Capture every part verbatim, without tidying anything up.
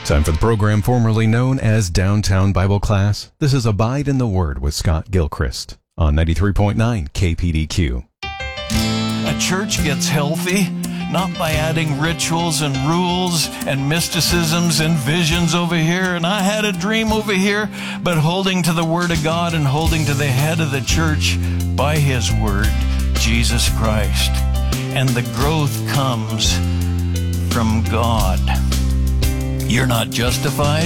Time for the program formerly known as Downtown Bible Class. This is Abide in the Word with Scott Gilchrist on ninety-three point nine K P D Q. A church gets healthy not by adding rituals and rules and mysticisms and visions over here, and I had a dream over here, but holding to the Word of God and holding to the head of the church by His Word, Jesus Christ. And the growth comes from God. You're not justified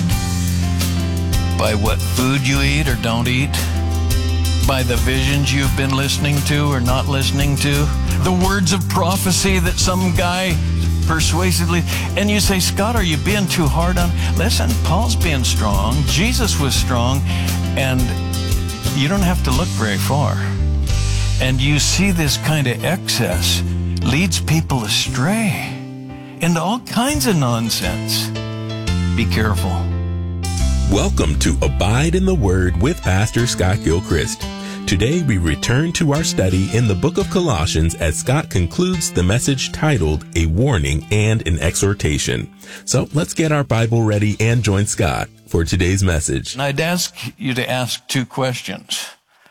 by what food you eat or don't eat, by the visions you've been listening to or not listening to, the words of prophecy that some guy persuasively, and you say, Scott, are you being too hard on? Listen, Paul's being strong, Jesus was strong, and you don't have to look very far. And you see this kind of excess leads people astray into all kinds of nonsense. Be careful. Welcome to Abide in the Word with Pastor Scott Gilchrist. Today we return to our study in the book of Colossians as Scott concludes the message titled A Warning and an Exhortation. So let's get our Bible ready and join Scott for today's message. And I'd ask you to ask two questions.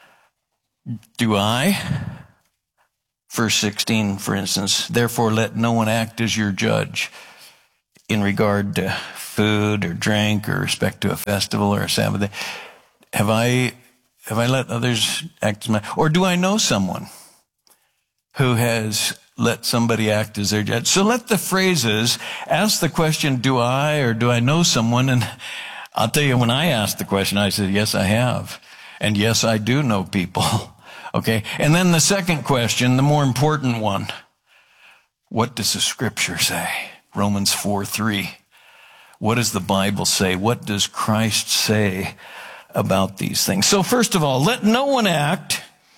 Do I? Verse sixteen, for instance, therefore let no one act as your judge in regard to food or drink or respect to a festival or a Sabbath day. Have I, have I let others act as my, or do I know someone who has let somebody act as their judge? So let the phrases, ask the question, do I or do I know someone? And I'll tell you, when I asked the question, I said, yes, I have. And yes, I do know people. Okay. And then the second question, the more important one, what does the scripture say? Romans four three. What does the Bible say? What does Christ say about these things? So first of all, let no one act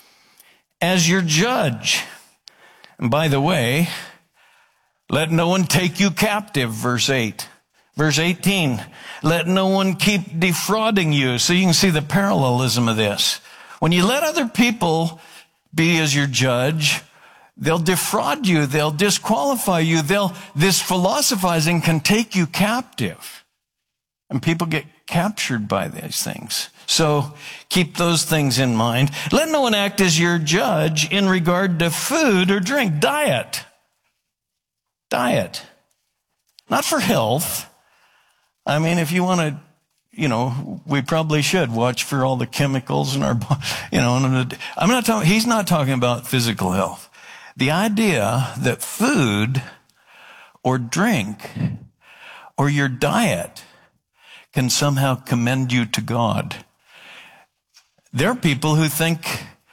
as your judge. And by the way, let no one take you captive, verse eight. Verse eighteen, let no one keep defrauding you. So you can see the parallelism of this. When you let other people be as your judge, they'll defraud you. They'll disqualify you. They'll, this philosophizing can take you captive. And people get captured by these things. So keep those things in mind. Let no one act as your judge in regard to food or drink. Diet. Diet. Not for health. I mean, if you want to, you know, we probably should watch for all the chemicals in our, you know, I'm not talking, he's not talking about physical health. The idea that food or drink or your diet can somehow commend you to God. There are people who think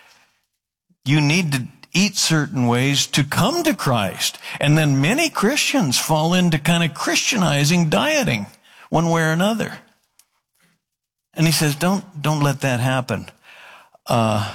you need to eat certain ways to come to Christ. And then many Christians fall into kind of Christianizing dieting one way or another. And he says, don't, don't let that happen. Uh,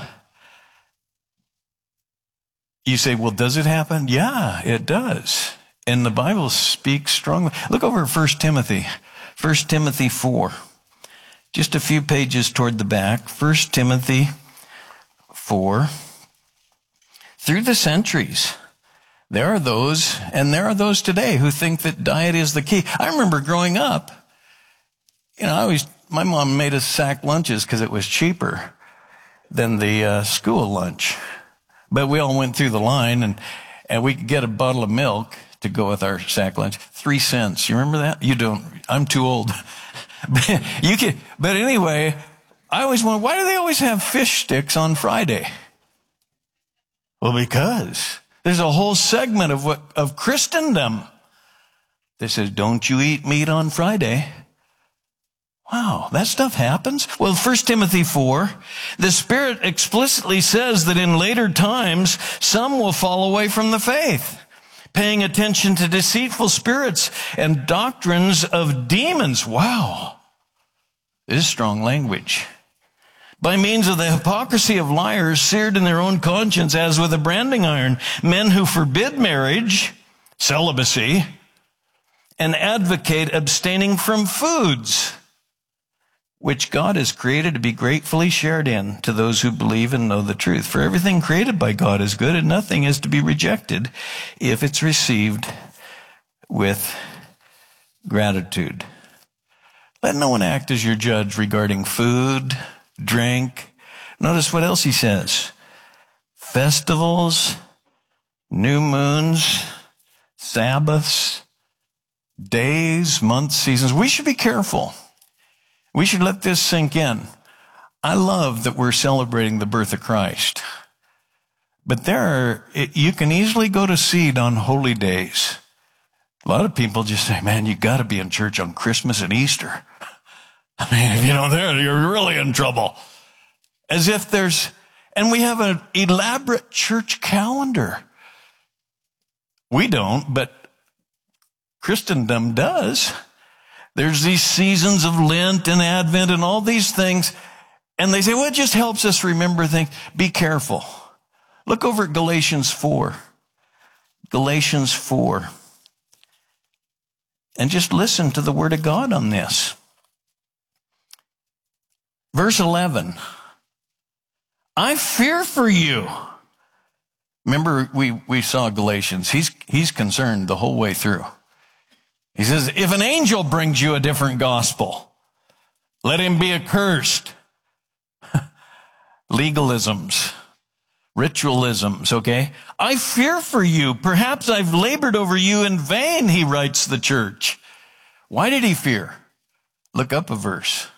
You say, well, does it happen? Yeah, it does. And the Bible speaks strongly. Look over at First Timothy, First Timothy four. Just a few pages toward the back. First Timothy four. Through the centuries, there are those, and there are those today who think that diet is the key. I remember growing up, you know, I always, my mom made us sack lunches because it was cheaper than the uh, school lunch. But we all went through the line, and, and we could get a bottle of milk to go with our sack lunch. Three cents. You remember that? You don't. I'm too old. you can, but anyway, I always wonder, why do they always have fish sticks on Friday? Well, because there's a whole segment of what, of Christendom that says, don't you eat meat on Friday. Wow, that stuff happens? Well, First Timothy four, the Spirit explicitly says that in later times, some will fall away from the faith, paying attention to deceitful spirits and doctrines of demons. Wow, this is strong language. By means of the hypocrisy of liars seared in their own conscience as with a branding iron, men who forbid marriage, celibacy, and advocate abstaining from foods which God has created to be gratefully shared in to those who believe and know the truth. For everything created by God is good, and nothing is to be rejected if it's received with gratitude. Let no one act as your judge regarding food, drink. Notice what else he says. Festivals, new moons, Sabbaths, days, months, seasons. We should be careful. We should let this sink in. I love that we're celebrating the birth of Christ. But there are, it, you can easily go to seed on holy days. A lot of people just say, man, you got to be in church on Christmas and Easter. I mean, if you don't there, you're really in trouble. As if there's, and we have an elaborate church calendar. We don't, but Christendom does. There's these seasons of Lent and Advent and all these things. And they say, well, it just helps us remember things. Be careful. Look over at Galatians four. Galatians four. And just listen to the word of God on this. Verse eleven. I fear for you. Remember, we, we saw Galatians. He's, he's concerned the whole way through. He says, if an angel brings you a different gospel, let him be accursed. Legalisms, ritualisms, okay? I fear for you. Perhaps I've labored over you in vain, he writes the church. Why did he fear? Look up a verse.